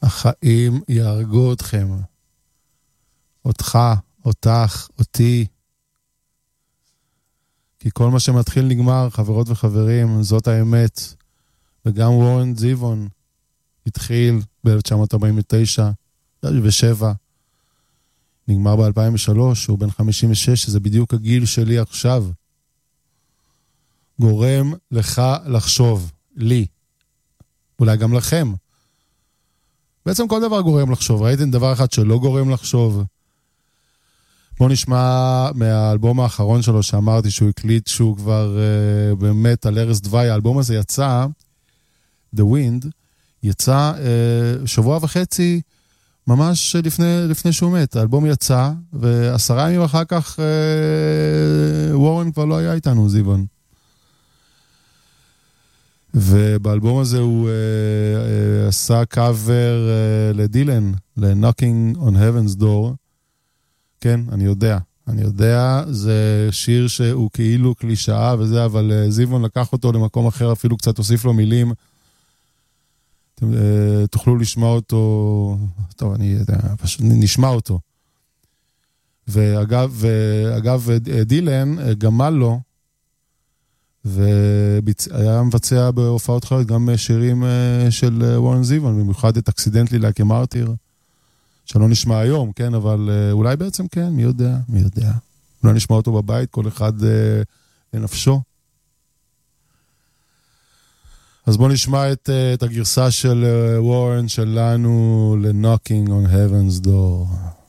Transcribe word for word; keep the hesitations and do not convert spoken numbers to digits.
החיים יהרגו אתכם. אותך, אותך, אותי. כי כל מה שמתחיל נגמר, חברות וחברים, זאת האמת. וגם וורן זיוון התחיל ב-אלף תשע מאות ארבעים ותשע ושבע. נגמר ב-אלפיים ושלוש, הוא בן חמישים ושש, שזה בדיוק הגיל שלי עכשיו. גורם לך לחשוב, לי. אולי גם לכם. בעצם כל דבר גורם לחשוב. ראיתם דבר אחד שלא גורם לחשוב. בואו נשמע מהאלבום האחרון שלו שאמרתי שהוא הקליט שהוא כבר uh, באמת על ערש דווי. האלבום הזה יצא, The Wind, יצא uh, שבוע וחצי ממש לפני, לפני שהוא מת. האלבום יצא, ועשרה ימים אחר כך uh, וורן כבר לא היה איתנו, זיוון. ובאלבום הזה הוא uh, uh, עשה קאבר uh, לדילן, ל-Knocking on Heaven's Door. כן, אני יודע, אני יודע, זה שיר שהוא כאילו קלישאה וזה, אבל uh, זיוון לקח אותו למקום אחר, אפילו קצת הוסיף לו מילים. אתם uh, תוכלו לשמוע אותו, טוב, אני uh, פשוט נשמע אותו. ואגב, ואגב דילן uh, גמל לו, והיה מבצע בהופעות חיות גם שירים של וורן זיוון, במיוחד את אקסידנטלי לייק א מרטיר, שלא נשמע היום, כן, אבל אולי בעצם כן, מי יודע, מי יודע. אולי נשמע אותו בבית, כל אחד לנפשו. אז בואו נשמע את, את הגרסה של וורן שלנו ל-Knocking on Heaven's Door.